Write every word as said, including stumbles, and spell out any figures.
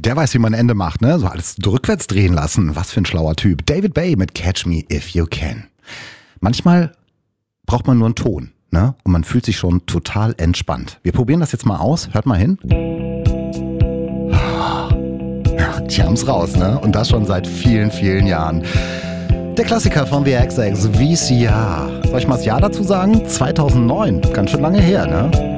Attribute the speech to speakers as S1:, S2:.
S1: Der weiß, wie man ein Ende macht, ne? So alles rückwärts drehen lassen. Was für ein schlauer Typ. David Bay mit Catch Me If You Can. Manchmal braucht man nur einen Ton, ne? Und man fühlt sich schon total entspannt. Wir probieren das jetzt mal aus. Hört mal hin. Ja, die haben's raus, ne? Und das schon seit vielen, vielen Jahren. Der Klassiker von The X X, V C R. Soll ich mal das Jahr dazu sagen? zweitausendneun. Ganz schön lange her, ne?